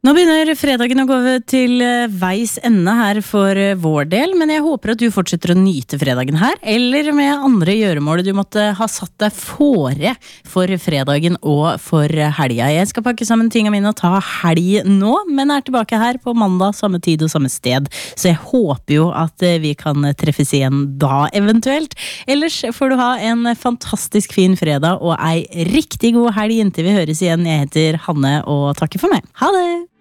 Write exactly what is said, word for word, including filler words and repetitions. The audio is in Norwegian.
Nå begynner fredagen å gå til veis ende her for vår del, men jeg håper at du fortsetter å nyte fredagen her, eller med andre gjøremål du måtte ha satt deg fore for fredagen og for helga. Jeg skal pakke sammen tingene mine og ta helg nå, men er tilbake her på mandag, samme tid og samme sted, så jeg håper jo at vi kan treffes igjen da eventuelt. Ellers får du ha en fantastisk fin fredag og ei riktig god helg inntil vi høres igjen. Jeg heter Hanne og takker for meg. Ha det!